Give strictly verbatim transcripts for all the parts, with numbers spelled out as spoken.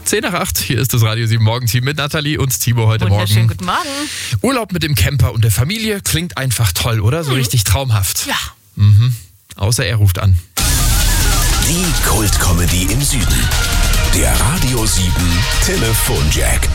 zehn nach acht, hier ist das Radio sieben Morgenteam mit Nathalie und Timo heute Morgen. Wunderschönen guten Morgen. Urlaub mit dem Camper und der Familie klingt einfach toll, oder? So mhm. richtig traumhaft. Ja. Mhm. Außer er ruft an. Die Kult-Comedy im Süden. Der Radio sieben Telefonjack.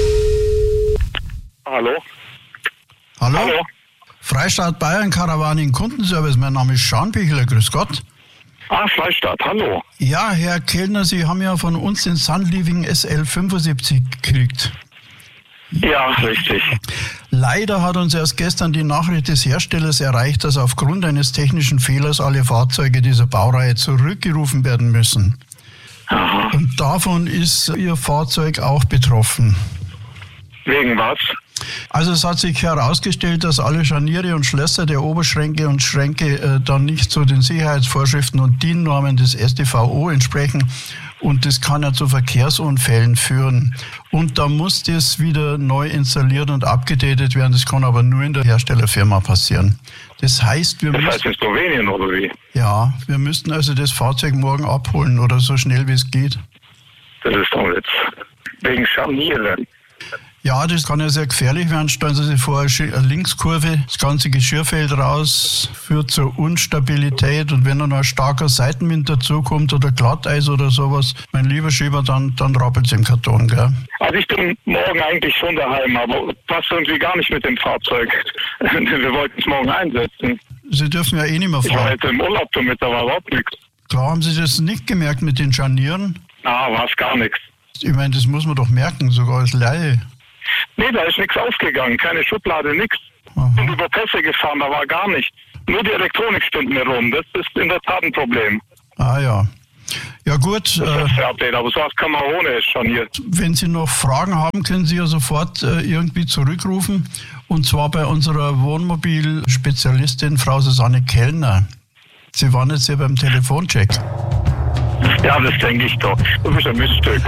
Hallo? Hallo? Hallo? Freistaat Bayern Karawanen Kundenservice, mein Name ist Scharnbichler, grüß Gott. Ah, Freistaat, hallo. Ja, Herr Kellner, Sie haben ja von uns den Sun Living S L fünfundsiebzig gekriegt. Ja, richtig. Leider hat uns erst gestern die Nachricht des Herstellers erreicht, dass aufgrund eines technischen Fehlers alle Fahrzeuge dieser Baureihe zurückgerufen werden müssen. Aha. Und davon ist Ihr Fahrzeug auch betroffen. Wegen was? Also es hat sich herausgestellt, dass alle Scharniere und Schlösser der Oberschränke und Schränke äh, dann nicht zu den Sicherheitsvorschriften und D I N-Normen des S t V O entsprechen. Und das kann ja zu Verkehrsunfällen führen. Und da muss das wieder neu installiert und abgedatet werden. Das kann aber nur in der Herstellerfirma passieren. Das heißt, wir Das müssen... heißt in Slowenien, oder wie? Ja, wir müssten also das Fahrzeug morgen abholen oder so schnell wie es geht. Das ist doch jetzt wegen Scharniere. Ja, das kann ja sehr gefährlich werden. Stellen Sie sich vor, eine Linkskurve, das ganze Geschirr fällt raus, führt zur Unstabilität. Und wenn dann noch ein starker Seitenwind dazukommt oder Glatteis oder sowas, mein lieber Schieber, dann, dann rappelt es im Karton, gell? Also ich bin morgen eigentlich schon daheim, aber passt irgendwie gar nicht mit dem Fahrzeug. Wir wollten es morgen einsetzen. Sie dürfen ja eh nicht mehr Ich war fahren. heute im Urlaub damit, da war überhaupt nichts. Klar, haben Sie das nicht gemerkt mit den Scharnieren? Ah, war es gar nichts. Ich meine, das muss man doch merken, sogar als Laie. Nee, da ist nichts aufgegangen, keine Schublade, nichts. Aha. Bin über Pässe gefahren, da war gar nichts. Nur die Elektronik spinnt mir rum, das ist in der Tat ein Problem. Ah ja. Ja gut, Das äh, ist der Update, aber sowas kann man ohne Scharniert. wenn Sie noch Fragen haben, können Sie ja sofort äh, irgendwie zurückrufen. Und zwar bei unserer Wohnmobil-Spezialistin Frau Susanne Kellner. Sie waren jetzt hier beim Telefoncheck. Ja, das denke ich doch. Du bist ein Miststück.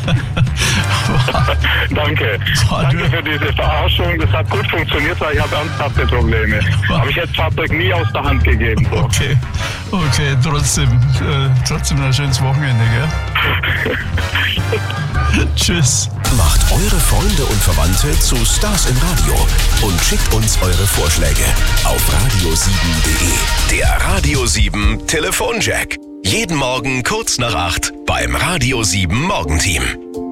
Danke. Danke für diese Verarschung. Das hat gut funktioniert, weil ich habe ernsthafte Probleme. Aber ich hätte das Fahrzeug nie aus der Hand gegeben. So. Okay, okay, trotzdem, äh, trotzdem ein schönes Wochenende, gell? Tschüss. Macht eure Freunde und Verwandte zu Stars im Radio und schickt uns eure Vorschläge auf radio sieben punkt de. Der Radio sieben Telefonjack. Jeden Morgen kurz nach acht beim Radio sieben Morgenteam.